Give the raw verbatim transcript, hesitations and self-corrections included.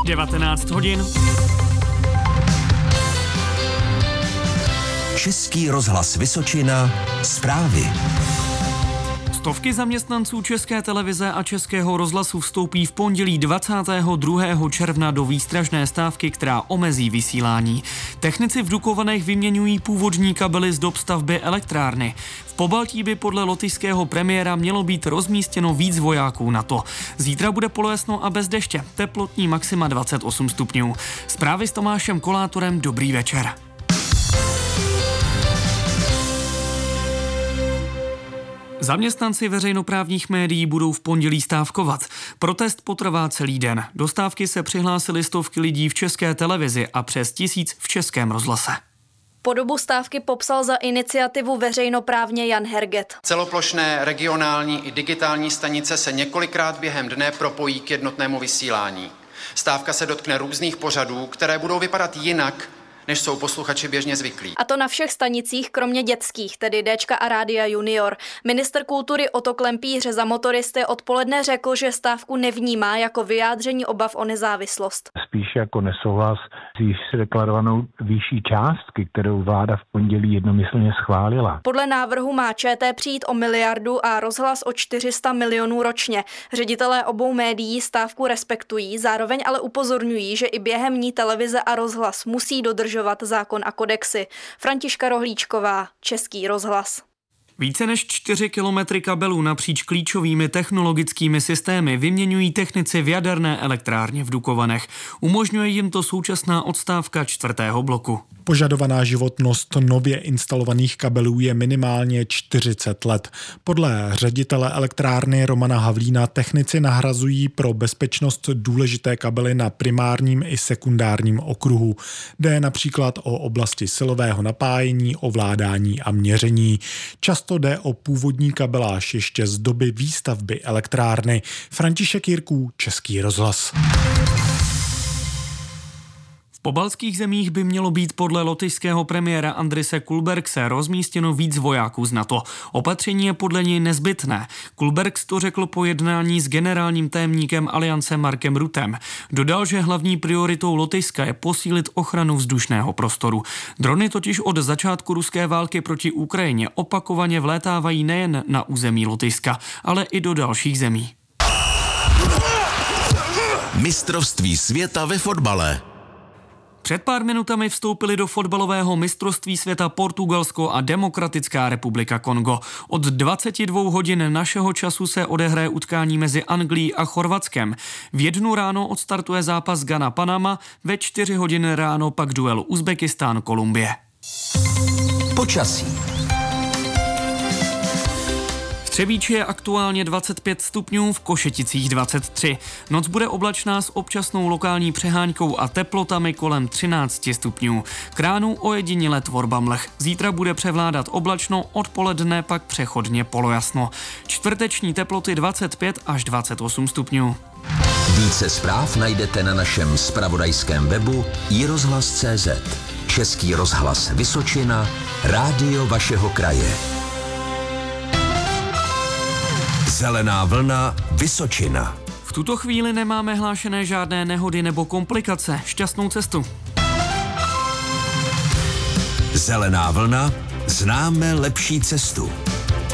devatenáct hodin. Český rozhlas Vysočina, zprávy. Stovky zaměstnanců České televize a Českého rozhlasu vstoupí v pondělí dvacátého druhého června do výstražné stávky, která omezí vysílání. Technici v Dukovanech vyměňují původní kabely z dob stavby elektrárny. V Pobaltí by podle lotyšského premiéra mělo být rozmístěno víc vojáků NATO. Zítra bude polojasno a bez deště, teplotní maxima dvacet osm stupňů. Zprávy s Tomášem Kolátorem, dobrý večer. Zaměstnanci veřejnoprávních médií budou v pondělí stávkovat. Protest potrvá celý den. Do stávky se přihlásily stovky lidí v České televizi a přes tisíc v Českém rozhlase. Podobu stávky popsal za iniciativu veřejnoprávně Jan Herget. Celoplošné, regionální i digitální stanice se několikrát během dne propojí k jednotnému vysílání. Stávka se dotkne různých pořadů, které budou vypadat jinak, než jsou posluchači běžně zvyklí. A to na všech stanicích, kromě dětských, tedy Déčka a Rádia Junior. Ministr kultury Otto Klempíř za Motoristy odpoledne řekl, že stávku nevnímá jako vyjádření obav o nezávislost. Spíš jako nesouhlas s již deklarovanou výší částky, kterou vláda v pondělí jednomyslně schválila. Podle návrhu má ČT přijít o miliardu a rozhlas o čtyři sta milionů ročně. Ředitelé obou médií stávku respektují, zároveň ale upozorňují, že i během ní televize a rozhlas musí dodržovat zákon a kodexy. Františka Rohlíčková, Český rozhlas. Více než čtyři kilometry kabelů napříč klíčovými technologickými systémy vyměňují technici v jaderné elektrárně v Dukovanech. Umožňuje jim to současná odstávka čtvrtého bloku. Požadovaná životnost nově instalovaných kabelů je minimálně čtyřicet let. Podle ředitele elektrárny Romana Havlína technici nahrazují pro bezpečnost důležité kabely na primárním i sekundárním okruhu. Jde například o oblasti silového napájení, ovládání a měření. Často jde o původní kabeláž ještě z doby výstavby elektrárny. František Jirků, Český rozhlas. V pobaltských zemích by mělo být podle lotyšského premiéra Andrise Kulbergse rozmístěno víc vojáků z NATO. Opatření je podle něj nezbytné. Kulbergs to řekl po jednání s generálním tajemníkem Aliance Markem Ruttem. Dodal, že hlavní prioritou Lotyšska je posílit ochranu vzdušného prostoru. Drony totiž od začátku ruské války proti Ukrajině opakovaně vlétávají nejen na území Lotyšska, ale i do dalších zemí. Mistrovství světa ve fotbale. Před pár minutami vstoupili do fotbalového mistrovství světa Portugalsko a Demokratická republika Kongo. Od dvaceti dvou hodin našeho času se odehraje utkání mezi Anglií a Chorvatskem. V jednu ráno odstartuje zápas Ghana-Panama, ve čtyři hodiny ráno pak duel Uzbekistán-Kolumbie. Počasí. V Třebíči je aktuálně dvacet pět stupňů, v Košeticích dvacet tři. Noc bude oblačná s občasnou lokální přehánkou a teplotami kolem třináct stupňů. K ránu ojediněle tvorba mlh. Zítra bude převládat oblačno, odpoledne pak přechodně polojasno. Čtvrteční teploty dvacet pět až dvacet osm stupňů. Více zpráv najdete na našem zpravodajském webu i rozhlas tečka cé zet. Český rozhlas Vysočina, rádio vašeho kraje. Zelená vlna Vysočina. V tuto chvíli nemáme hlášené žádné nehody nebo komplikace. Šťastnou cestu. Zelená vlna, známe lepší cestu.